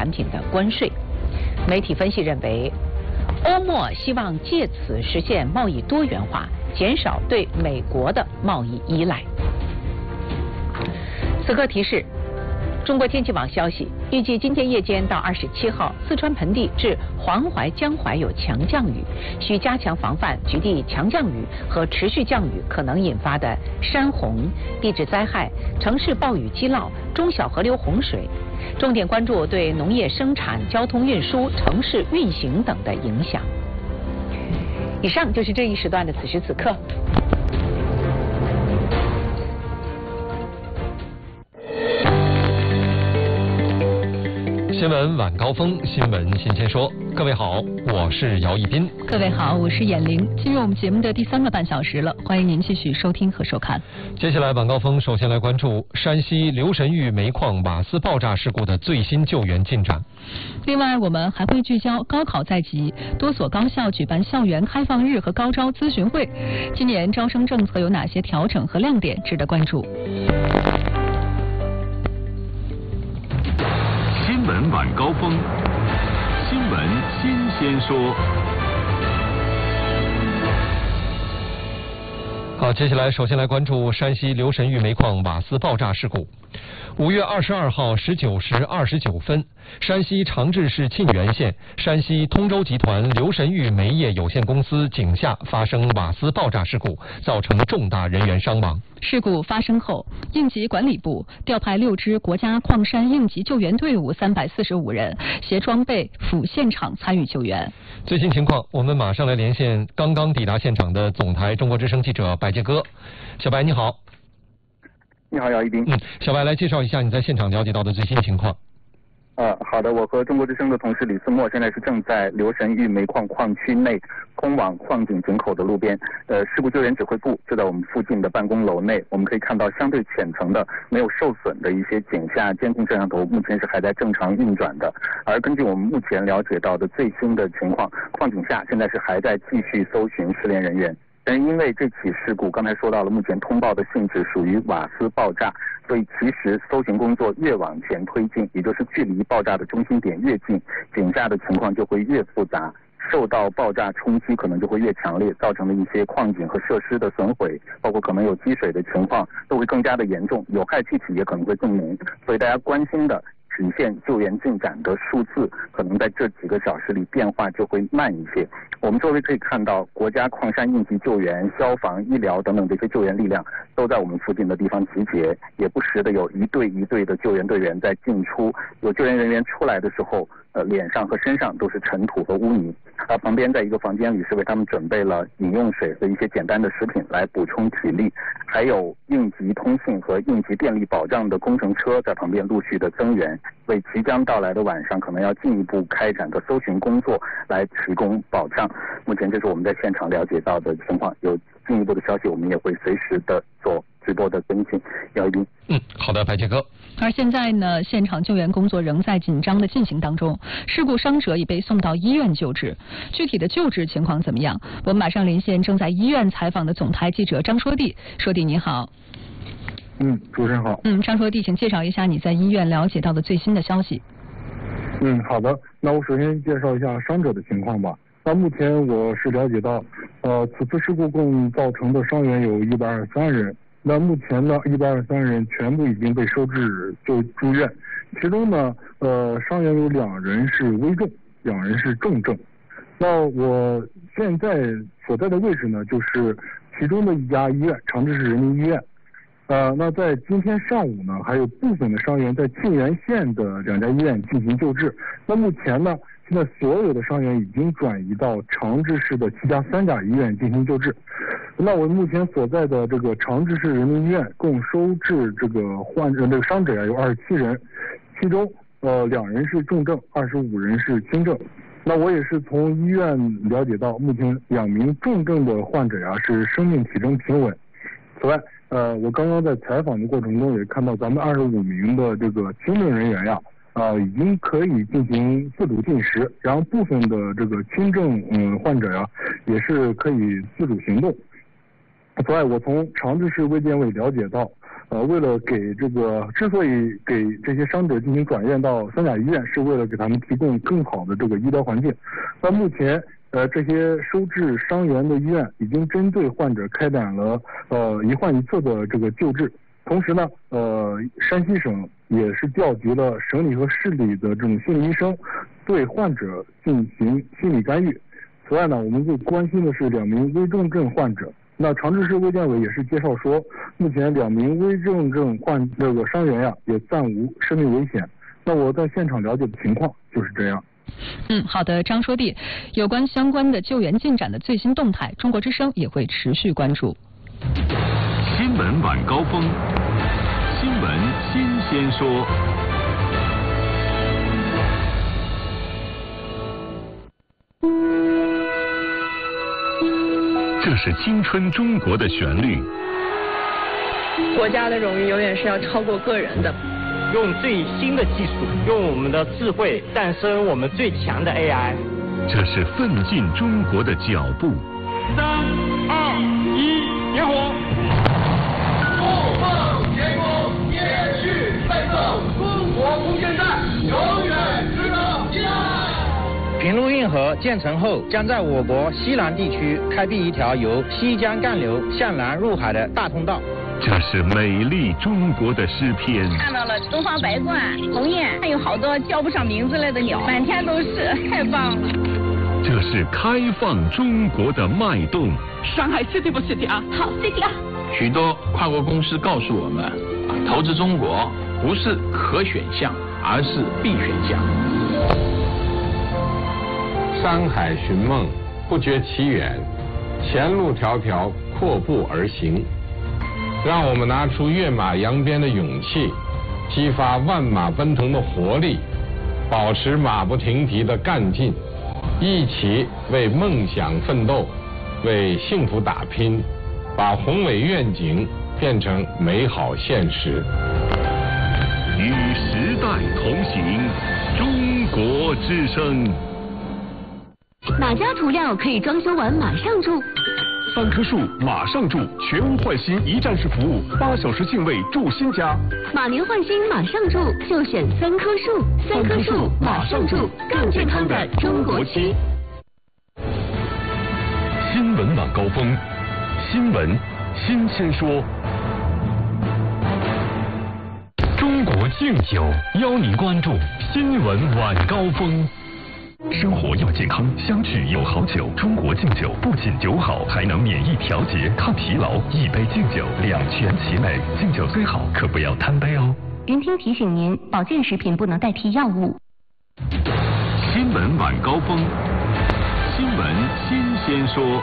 产品的关税。媒体分析认为，欧墨希望借此实现贸易多元化，减少对美国的贸易依赖。此刻提示。中国天气网消息，预计今天夜间到27号，四川盆地至黄淮、江淮有强降雨，需加强防范局地强降雨和持续降雨可能引发的山洪、地质灾害、城市暴雨积涝、中小河流洪水，重点关注对农业生产、交通运输、城市运行等的影响。以上就是这一时段的此时此刻。 新闻晚高峰，新闻新鲜说。各位好，我是姚一斌。 各位好，我是闫玲。进入我们节目的第3个半小时了，欢迎您继续收听和收看。 接下来晚高峰首先来关注山西刘神峪煤矿瓦斯爆炸事故的最新救援进展。 另外，我们还会聚焦高考在即，多所高校举办校园开放日和高招咨询会。今年招生政策有哪些调整和亮点值得关注？ 新闻晚高峰，新闻新鲜说。 好，接下来首先来关注山西刘神峪煤矿瓦斯爆炸事故。5月22号19时29分，山西长治市沁源县山西通州集团刘神峪煤业有限公司井下发生瓦斯爆炸事故，造成重大人员伤亡。 事故发生后，应急管理部调派6支国家矿山应急救援队伍345人，携装备赴现场参与救援。 最新情况，我们马上来连线刚刚抵达现场的总台中国之声记者白杰哥。小白你好。 你好，姚一斌。 小白来介绍一下你在现场了解到的最新情况。 好的，我和中国之声的同事李思墨现在是正在刘神峪煤矿矿区内通往矿井井口的路边。事故救援指挥部就在我们附近的办公楼内，我们可以看到相对浅层的没有受损的一些井下监控摄像头，目前是还在正常运转的。而根据我们目前了解到的最新的情况，矿井下现在是还在继续搜寻失联人员。但因为这起事故，刚才说到了，目前通报的性质属于瓦斯爆炸，所以其实搜寻工作越往前推进，也就是距离爆炸的中心点越近，井下的情况就会越复杂，受到爆炸冲击可能就会越强烈，造成的一些矿井和设施的损毁，包括可能有积水的情况，都会更加的严重，有害气体也可能会更浓。所以大家关心的实现救援进展的数字，可能在这几个小时里变化就会慢一些。我们周围可以看到，国家矿山应急救援、消防、医疗等等这些救援力量都在我们附近的地方集结，也不时的有一队一队的救援队员在进出。有救援人员出来的时候，脸上和身上都是尘土和污泥。而旁边在一个房间里是为他们准备了饮用水和一些简单的食品来补充体力，还有应急通信和应急电力保障的工程车在旁边陆续的增援，为即将到来的晚上可能要进一步开展的搜寻工作来提供保障。目前这是我们在现场了解到的情况，有进一步的消息我们也会随时的做直播的跟进。姚一斌。 好的，白杰哥。 而现在呢，现场救援工作仍在紧张的进行当中，事故伤者已被送到医院救治。具体的救治情况怎么样？我们马上连线正在医院采访的总台记者张说娣。说娣你好。 主持人好。 张说娣，请介绍一下你在医院了解到的最新的消息。 好的，那我首先介绍一下伤者的情况吧。那目前我是了解到，此次事故共造成的伤员有123人。那目前呢，123人全部已经被收治住院，其中呢，伤员有2人是危重，2人是重症。那我现在所在的位置呢，就是其中的一家医院，长治市人民医院。那在今天上午呢，还有部分的伤员在沁源县的2家医院进行救治。那目前呢，现在所有的伤员已经转移到长治市的其他3家医院进行救治。那我目前所在的这个长治市人民医院共收治这个伤者有27人，其中2人是重症，25人是轻症。那我也是从医院了解到，目前2名重症的患者是生命体征平稳。此外，我刚刚在采访的过程中也看到，咱们25名的这个轻症人员已经可以进行自主进食，然后部分的这个轻症患者也是可以自主行动。此外，我从长治市卫健委了解到， 为了之所以给这些伤者进行转院到三甲医院，是为了给他们提供更好的这个医疗环境。那目前这些收治伤员的医院已经针对患者开展了一患一策的这个救治。同时呢，山西省也是调集了省里和市里的这种心理医生，对患者进行心理干预。此外呢，我们最关心的是2名危重症患者。那长治市卫健委也是介绍说，目前2名危重症伤员呀也暂无生命危险。那我在现场了解的情况就是这样。 好的，张说地，有关相关的救援进展的最新动态，中国之声也会持续关注。 新闻晚高峰，新闻新鲜说。这是青春中国的旋律。 国家的荣誉永远是要超过个人的。 用最新的技术，用我们的智慧诞生我们最强的 AI。 这是奋进中国的脚步。3、2、1，点火！ 不放天空，延续奋斗，中国无限战，永远值得期待。 平陆运河建成后，将在我国西南地区开辟一条由西江干流向南入海的大通道。 这是美丽中国的诗篇。 看到了东方白鹳、鸿雁，还有好多叫不上名字来的鸟，满天都是，太棒了。 这是开放中国的脉动。 上海 City 不 City 啊？好 City 啊！ 许多跨国公司告诉我们，投资中国不是可选项，而是必选项。 山海寻梦，不觉其远，前路迢迢，阔步而行。让我们拿出跃马扬鞭的勇气，激发万马奔腾的活力，保持马不停蹄的干劲，一起为梦想奋斗，为幸福打拼，把宏伟愿景变成美好现实。 与时代同行，中国之声。 哪家涂料可以装修完马上住 3棵树马上住，全屋换新一站式服务，8小时净位住新家。 马年换新马上住，就选3棵树，3棵树马上住，更健康的中国区。 新闻晚高峰，新闻新鲜说。中国敬酒邀您关注新闻晚高峰。生活要健康，相聚有好酒。中国敬酒不仅酒好，还能免疫调节、抗疲劳。一杯敬酒，两全其美。敬酒虽好，可不要贪杯哦。 云听提醒您，保健食品不能代替药物。 新闻晚高峰，新闻新鲜说。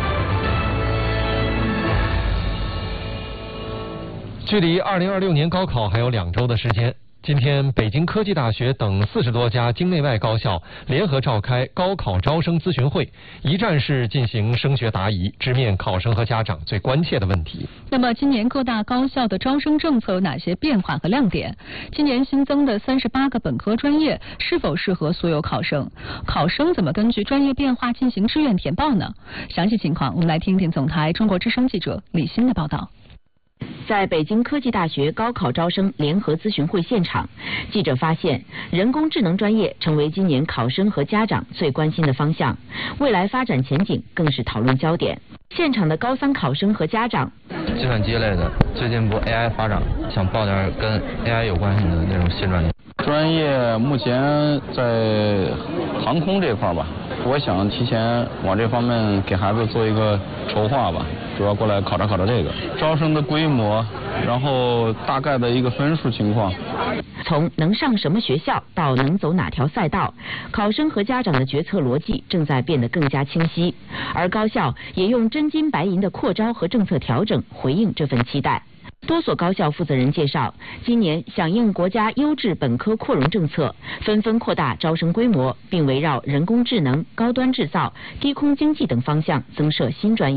距离2026年高考还有2周的时间。今天，北京科技大学等40多家境内外高校联合召开高考招生咨询会，一站式进行升学答疑，直面考生和家长最关切的问题。 那么，今年各大高校的招生政策有哪些变化和亮点？今年新增的38个本科专业是否适合所有考生？考生怎么根据专业变化进行志愿填报呢？详细情况，我们来听听总台中国之声记者李欣的报道。 在北京科技大学高考招生联合咨询会现场，记者发现，人工智能专业成为今年考生和家长最关心的方向，未来发展前景更是讨论焦点。现场的高3考生和家长， 计算机类的，最近不 AI 发展，想报点跟 AI 有关系的那种新专业。 专业目前在航空这块吧，我想提前往这方面给孩子做一个筹划吧。主要过来考察这个招生的规模，然后大概的一个分数情况。 从能上什么学校到能走哪条赛道，考生和家长的决策逻辑正在变得更加清晰，而高校也用真金白银的扩招和政策调整回应这份期待。多所高校负责人介绍，今年响应国家优质本科扩容政策，纷纷扩大招生规模，并围绕人工智能、高端制造、低空经济等方向增设新专业。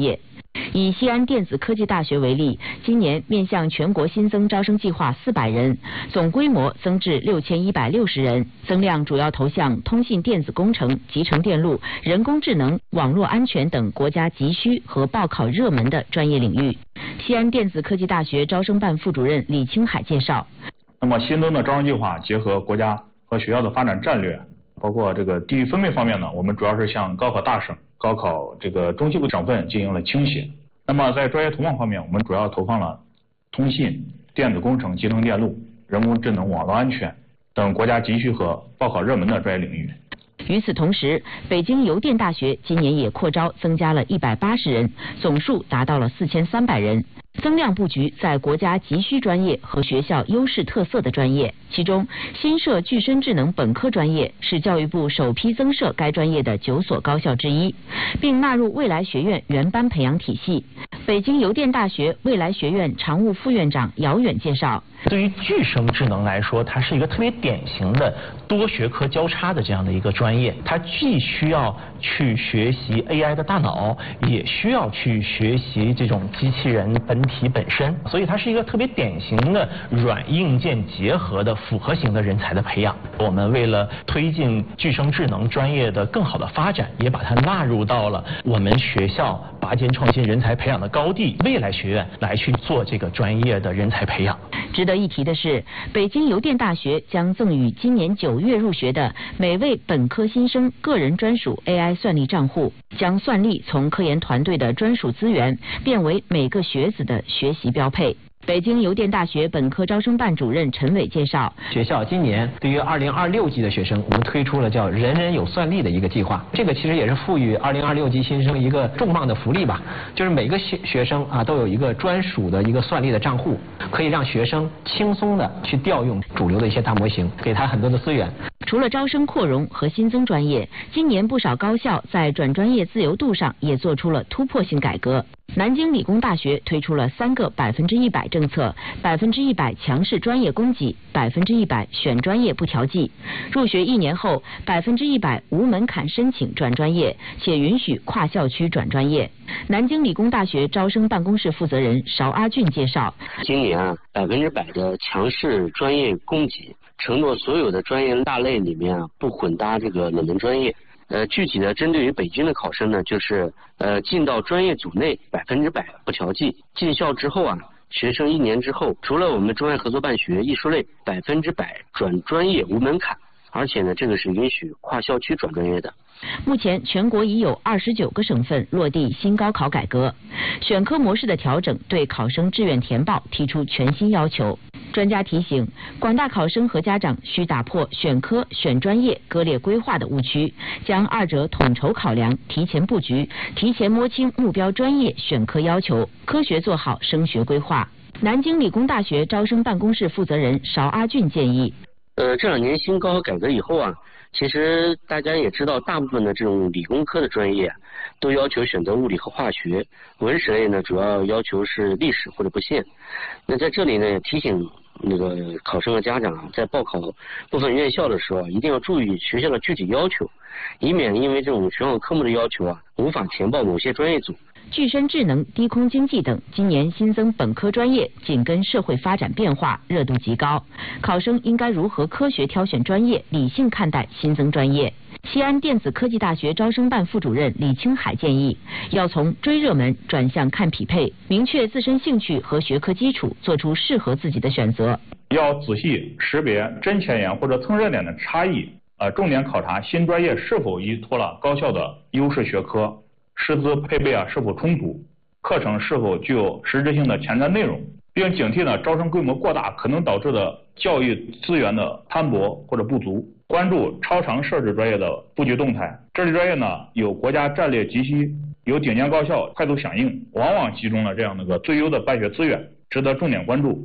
以西安电子科技大学为例，今年面向全国新增招生计划400人，总规模增至6160人，增量主要投向通信电子工程、集成电路、人工智能、网络安全等国家急需和报考热门的专业领域。西安电子科技大学招生办副主任李青海介绍， 那么新增的招生计划结合国家和学校的发展战略，包括这个地域分配方面呢，我们主要是向高考大省、高考这个中西部省份进行了倾斜。那么在专业投放方面，我们主要投放了通信、电子工程、集成电路、人工智能、网络安全等国家急需和报考热门的专业领域。 与此同时，北京邮电大学今年也扩招增加了180人，总数达到了4300人。增量布局在国家急需专业和学校优势特色的专业，其中新设具身智能本科专业是教育部首批增设该专业的9所高校之一，并纳入未来学院原班培养体系。北京邮电大学未来学院常务副院长姚远介绍， 对于具身智能来说，它是一个特别典型的多学科交叉的这样的一个专业，它既需要去学习 AI 的大脑，也需要去学习这种机器人本体本身，所以它是一个特别典型的软硬件结合的复合型的人才的培养。我们为了推进具身智能专业的更好的发展，也把它纳入到了我们学校拔尖创新人才培养的高地未来学院来去做这个专业的人才培养。 值得一提的是，北京邮电大学将赠予今年9月入学的每位本科新生个人专属 AI 算力账户，将算力从科研团队的专属资源变为每个学子的学习标配。北京邮电大学本科招生办主任陈伟介绍， 学校今年对于2026级的学生，我们推出了叫人人有算力的一个计划。这个其实也是赋予2026级新生一个重磅的福利吧，就是每个学生都有一个专属的一个算力的账户，可以让学生轻松的去调用主流的一些大模型，给他很多的资源。 除了招生扩容和新增专业，今年不少高校在转专业自由度上也做出了突破性改革。南京理工大学推出了3个100%政策，100%强势专业供给，100%选专业不调剂。入学1年后，100%无门槛申请转专业，且允许跨校区转专业。南京理工大学招生办公室负责人邵阿俊介绍， 今年100%的强势专业供给，承诺所有的专业大类里面不混搭这个冷门专业。具体的针对于北京的考生呢，就是进到专业组内100%不调剂，进校之后学生1年之后，除了我们中外合作办学艺术类100%转专业无门槛，而且呢，这个是允许跨校区转专业的。 目前全国已有29个省份落地新高考改革，选科模式的调整对考生志愿填报提出全新要求。专家提醒，广大考生和家长需打破选科、选专业割裂规划的误区，将二者统筹考量，提前布局，提前摸清目标专业选科要求，科学做好升学规划。南京理工大学招生办公室负责人邵阿俊建议， 这2年新高考改革以后其实大家也知道，大部分的这种理工科的专业都要求选择物理和化学，文史类呢主要要求是历史或者不限。那在这里呢，也提醒那个考生和家长在报考部分院校的时候一定要注意学校的具体要求，以免因为这种选考科目的要求无法填报某些专业组。 具身智能、低空经济等今年新增本科专业，紧跟社会发展变化，热度极高。考生应该如何科学挑选专业，理性看待新增专业？西安电子科技大学招生办副主任李青海建议，要从追热门转向看匹配，明确自身兴趣和学科基础，做出适合自己的选择。 要仔细识别真前沿或者蹭热点的差异，重点考察新专业是否依托了高校的优势学科，师资配备是否充足，课程是否具有实质性的前瞻内容，并警惕招生规模过大可能导致的教育资源的摊薄或者不足。关注超长设置专业的布局动态，这类专业呢有国家战略急需，有顶尖高校快速响应，往往集中了这样的最优的办学资源，值得重点关注。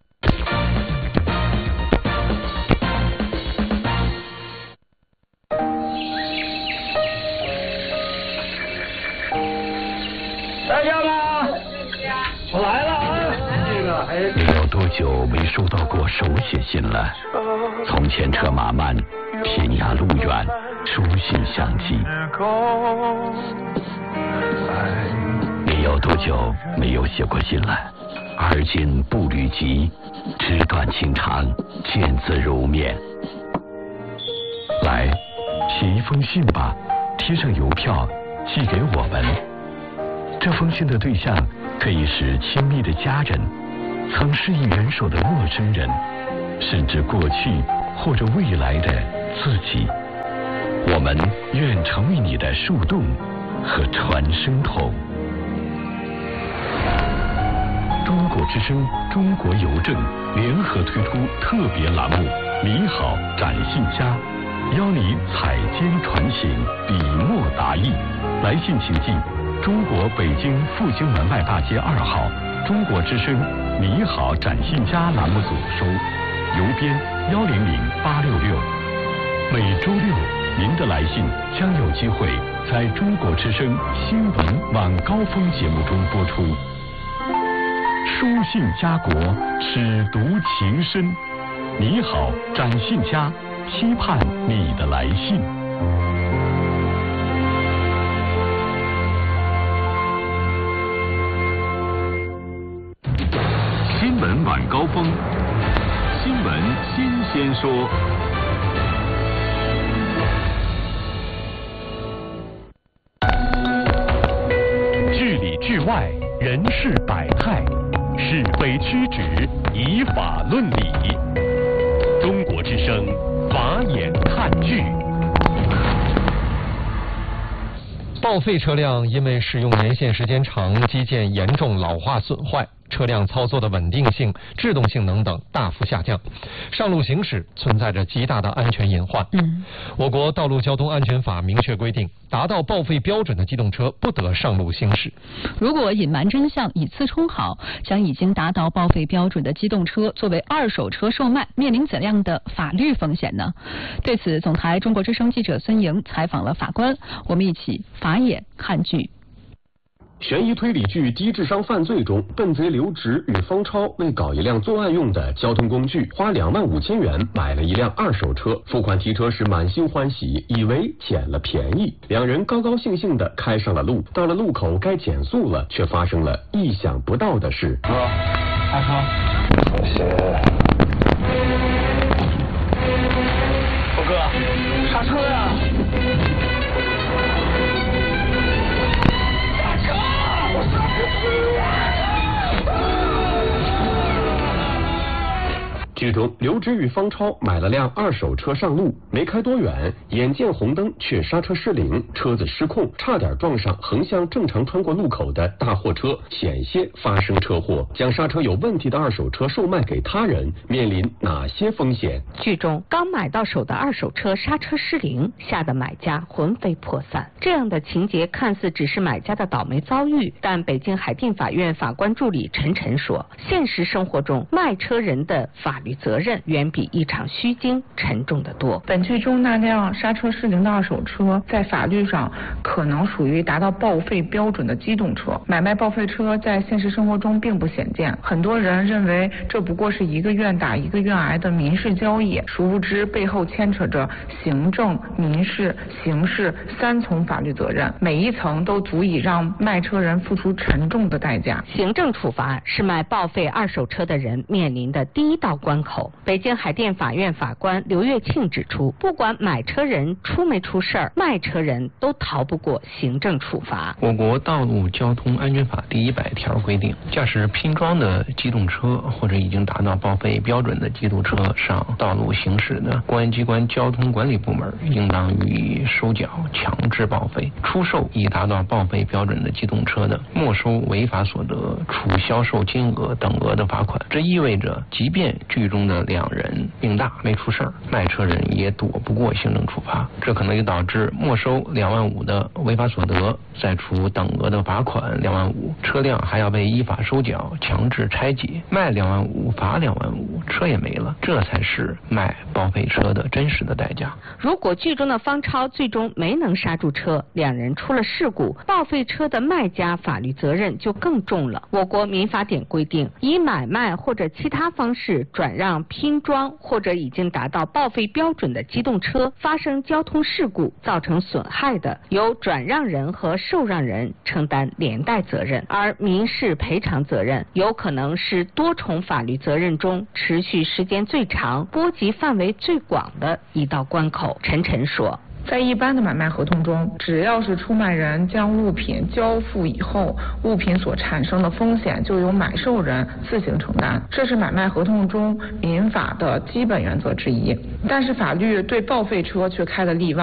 大家吗？我来了你有多久没收到过手写信了？从前车马慢，天涯路远，书信相寄。你有多久没有写过信了？而今步履急，纸短情长，见字如面。来，写一封信吧，贴上邮票寄给我们。这封信的对象可以是亲密的家人，曾施以援手的陌生人，甚至过去或者未来的自己。我们愿成为你的树洞和传声筒。中国之声、中国邮政联合推出特别栏目“你好，展信佳”，邀你采笺传信，笔墨达意。来信请寄中国北京复兴门外大街2号中国之声“你好，展信佳”栏目组收，邮编100866。每周六，您的来信将有机会在中国之声新闻晚高峰节目中播出。书信家国，尺读情深。你好，展信佳，期盼你的来信。 新闻晚高峰，新闻新鲜说。 治理治外，人事百态，是非曲直，以法论理。中国之声，法眼看剧。 报废车辆因为使用年限时间长，机件严重老化损坏，车辆操作的稳定性、制动性能等大幅下降，上路行驶存在着极大的安全隐患。我国道路交通安全法明确规定，达到报废标准的机动车不得上路行驶。 如果隐瞒真相、以次充好，将已经达到报废标准的机动车作为二手车售卖，面临怎样的法律风险呢？对此，总台中国之声记者孙莹采访了法官，我们一起法眼看剧。 悬疑推理剧《低智商犯罪》中，笨贼刘植与方超为搞一辆作案用的交通工具，花25000元买了一辆二手车，付款提车时满心欢喜，以为捡了便宜。两人高高兴兴地开上了路，到了路口该减速了，却发生了意想不到的事。 哥，下车。谢谢。哥，刹车呀！ 剧中，刘植与方超买了辆二手车上路，没开多远，眼见红灯却刹车失灵，车子失控，差点撞上横向正常穿过路口的大货车，险些发生车祸。将刹车有问题的二手车售卖给他人，面临哪些风险？ 剧中刚买到手的二手车刹车失灵，吓得买家魂飞魄散。这样的情节看似只是买家的倒霉遭遇，但北京海淀法院法官助理陈晨说，现实生活中卖车人的法律责任远比一场虚惊沉重得多。 本剧中那辆刹车失灵的二手车，在法律上可能属于达到报废标准的机动车。买卖报废车在现实生活中并不鲜见，很多人认为这不过是一个愿打一个愿挨的民事交易，殊不知背后牵扯着行政、民事、刑事3层法律责任，每一层都足以让卖车人付出沉重的代价。 行政处罚是卖报废二手车的人面临的第一道关口。北京海淀法院法官刘月庆指出，不管买车人出没出事儿，卖车人都逃不过行政处罚。 我国道路交通安全法第100条规定，驾驶拼装的机动车或者已经达到报废标准的机动车上道路行驶的，公安机关交通管理部门应当予以收缴、强制报废。出售已达到报废标准的机动车的，没收违法所得，处销售金额等额的罚款。这意味着，即便剧中的两人命大没出事儿，卖车人也躲不过行政处罚。这可能也导致没收2万5的违法所得，再处等额的罚款2万5，车辆还要被依法收缴、强制拆解，卖2万5，罚2万5，车也没了。这才是卖报废车的真实的代价。 如果剧中的方超最终没能刹住车，两人出了事故，报废车的卖家法律责任就更重了。我国民法典规定，以买卖或者其他方式转转让、拼装或者已经达到报废标准的机动车发生交通事故造成损害的，由转让人和受让人承担连带责任，而民事赔偿责任有可能是多重法律责任中持续时间最长、波及范围最广的一道关口。陈晨说。 在一般的买卖合同中，只要是出卖人将物品交付以后，物品所产生的风险就由买受人自行承担，这是买卖合同中民法的基本原则之一。但是法律对报废车却开了例外。